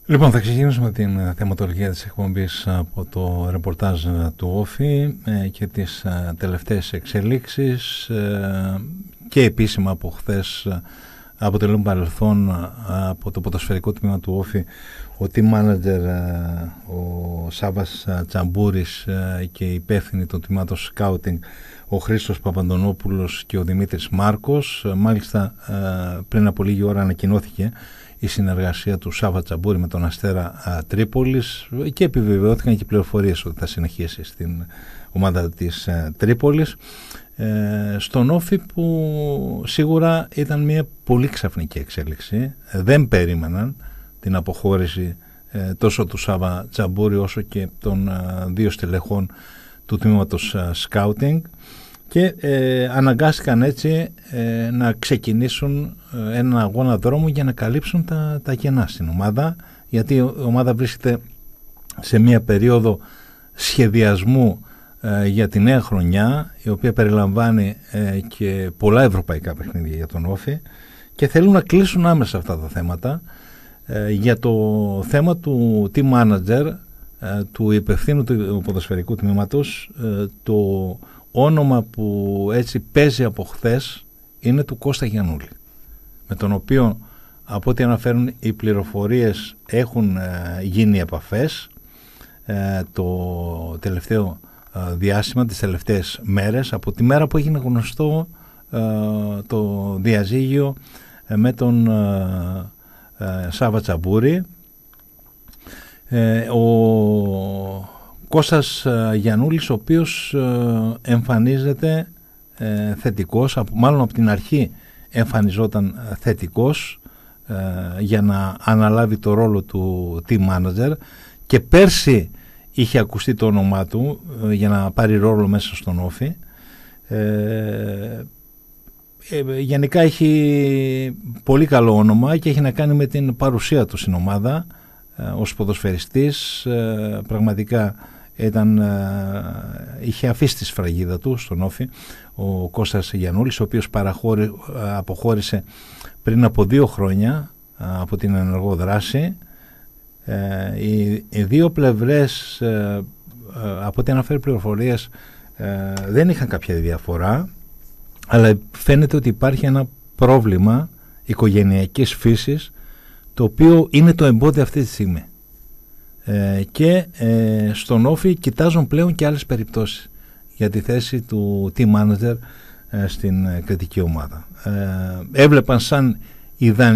Λοιπόν, θα ξεκινήσουμε την θεματολογία της εκπομπής από το ρεπορτάζ του Όφη και τις τελευταίες εξελίξεις και επίσημα από χθες αποτελούν παρελθόν από το ποδοσφαιρικό τμήμα του Όφη ο team manager ο Σάββας Τσαμπούρης και οι υπεύθυνοι του τμήματος scouting ο Χρήστος Παπαντονόπουλος και ο Δημήτρης Μάρκος. Μάλιστα πριν από λίγη ώρα ανακοινώθηκε η συνεργασία του Σάββα Τσαμπούρη με τον Αστέρα Τρίπολης και επιβεβαιώθηκαν και πληροφορίες ότι θα συνεχίσει στην ομάδα της Τρίπολης στον Όφη, που σίγουρα ήταν μια πολύ ξαφνική εξέλιξη. Δεν περίμεναν την αποχώρηση τόσο του Σάββα Τσαμπούρη όσο και των δύο στελεχών του τμήματος Scouting και αναγκάστηκαν έτσι να ξεκινήσουν έναν αγώνα δρόμου για να καλύψουν τα κενά στην ομάδα, γιατί η ομάδα βρίσκεται σε μια περίοδο σχεδιασμού για τη νέα χρονιά, η οποία περιλαμβάνει και πολλά ευρωπαϊκά παιχνίδια για τον Όφη, και θέλουν να κλείσουν άμεσα αυτά τα θέματα. Για το θέμα του team manager, του υπευθύνου του ποδοσφαιρικού τμήματος, το όνομα που έτσι παίζει από χθες είναι του Κώστα Γιαννούλη, με τον οποίο, από ό,τι αναφέρουν οι πληροφορίες, έχουν γίνει επαφές το τελευταίο διάστημα, τις τελευταίες μέρες, από τη μέρα που έγινε γνωστό το διαζύγιο με τον Σάββα Τσαμπούρη. Ο Κώστας Γιαννούλης, ο οποίος εμφανίζεται θετικός, μάλλον από την αρχή εμφανιζόταν θετικός για να αναλάβει το ρόλο του team manager, και πέρσι είχε ακουστεί το όνομά του για να πάρει ρόλο μέσα στον Όφη. Γενικά έχει πολύ καλό όνομα και έχει να κάνει με την παρουσία του στην ομάδα ως ποδοσφαιριστής. Πραγματικά είχε αφήσει τη σφραγίδα του στον Όφη ο Κώστας Γιαννούλης, ο οποίος αποχώρησε πριν από 2 χρόνια από την ενεργό δράση. Οι δύο πλευρές, από ό,τι αναφέρει πληροφορίες, δεν είχαν κάποια διαφορά, αλλά φαίνεται ότι υπάρχει ένα πρόβλημα οικογενειακής φύσης, το οποίο είναι το εμπόδιο αυτή τη στιγμή. Και στον Όφη κοιτάζουν πλέον και άλλες περιπτώσεις για τη θέση του team manager στην κριτική ομάδα. Έβλεπαν σαν ιδανική